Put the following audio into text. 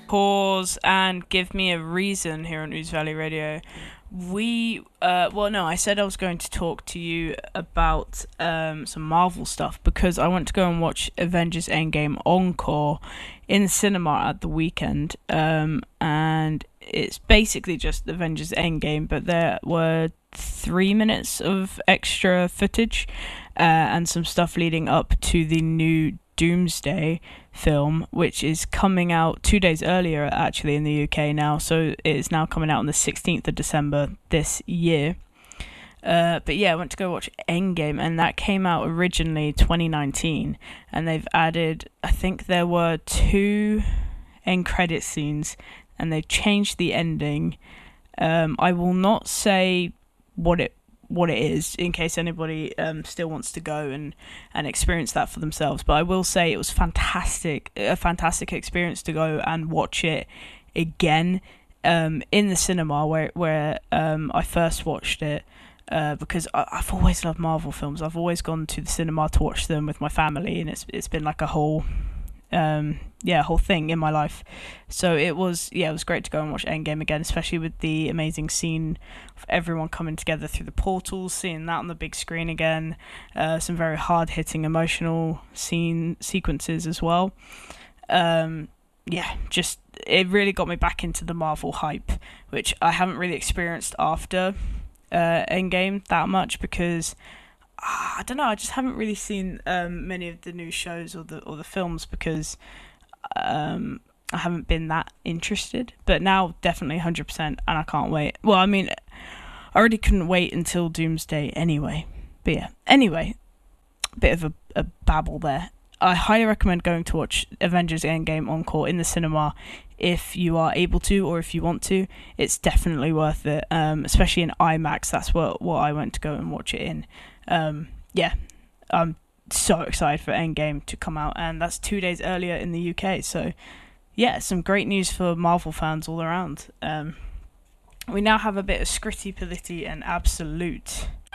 pause and give me a reason here on Ooze Valley Radio. I said I was going to talk to you about some Marvel stuff because I went to go and watch Avengers Endgame Encore in the cinema at the weekend. And it's basically just Avengers Endgame, but there were 3 minutes of extra footage and some stuff leading up to the new Doomsday film, which is coming out 2 days earlier actually in the UK now, so it is now coming out on the 16th of December this year. But yeah, I went to go watch Endgame, and that came out originally 2019, and they've added, I think there were 2 end credit scenes, and they've changed the ending. I will not say what it is in case anybody still wants to go and experience that for themselves, but I will say it was a fantastic experience to go and watch it again in the cinema where I first watched it, because I've always loved Marvel films. I've always gone to the cinema to watch them with my family, and it's been like a whole thing in my life. So it was great to go and watch Endgame again, especially with the amazing scene of everyone coming together through the portals, seeing that on the big screen again. Some very hard-hitting emotional sequences as well. Just it really got me back into the Marvel hype, which I haven't really experienced after Endgame that much, because I don't know, I just haven't really seen many of the new shows or the films, because I haven't been that interested. But now definitely 100%, and I can't wait. Well, I mean, I already couldn't wait until Doomsday anyway. But yeah, anyway, bit of a babble there. I highly recommend going to watch Avengers Endgame Encore in the cinema if you are able to, or if you want to. It's definitely worth it, especially in IMAX. That's what I went to go and watch it in. I'm so excited for Endgame to come out, and that's 2 days earlier in the UK. So yeah, some great news for Marvel fans all around. We now have a bit of Scritty Politti and Absolute.